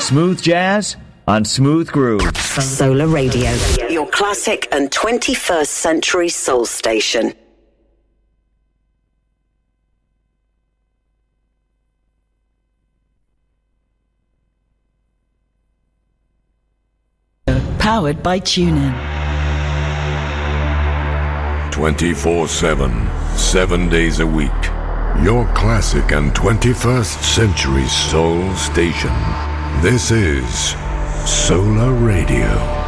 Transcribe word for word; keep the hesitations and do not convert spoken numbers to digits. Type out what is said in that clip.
Smooth jazz on Smooth Grooves. Solar Radio, your classic and twenty-first century soul station. Powered by TuneIn. twenty-four seven, seven days a week. Your classic and twenty-first century soul station. This is Solar Radio.